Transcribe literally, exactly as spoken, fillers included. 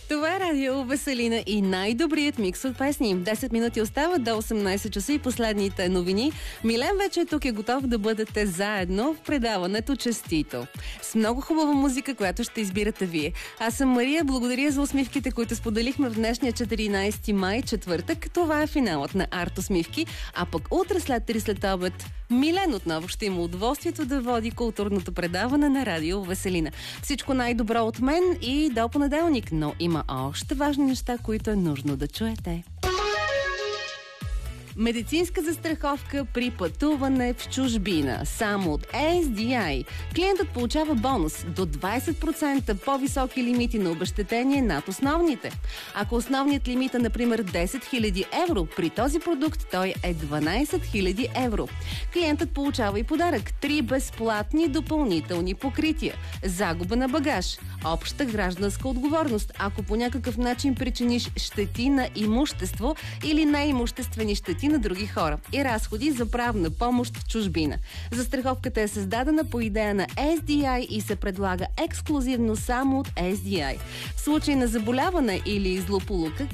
Това е Радио Веселина и най-добрият микс от песни. десет минути остават до осемнайсет часа и последните новини. Милен вече тук е готов да бъдете заедно в предаването Честито. С много хубава музика, която ще избирате вие. Аз съм Мария, благодаря за усмивките, които споделихме в днешния четиринайсети май, четвъртък. Това е финалът на Арт усмивки, а пък утре след три след обед Милен отново ще има удоволствието да води културното предаване на Радио Веселина. Всичко най-добро от мен и до понеделник, но има още важни неща, които е нужно да чуете. Медицинска застраховка при пътуване в чужбина. Само от Ес Ди Ай. Клиентът получава бонус до двайсет процента по-високи лимити на обезщетение над основните. Ако основният лимит е, например, десет хиляди евро, при този продукт той е дванайсет хиляди евро. Клиентът получава и подарък. Три безплатни допълнителни покрития. Загуба на багаж. Обща гражданска отговорност, ако по някакъв начин причиниш щети на имущество или неимуществени щети на други хора и разходи за правна помощ в чужбина. Застраховката е създадена по идея на Ес Ди Ай и се предлага ексклузивно само от Ес Ди Ай. В случай на заболяване или злополука,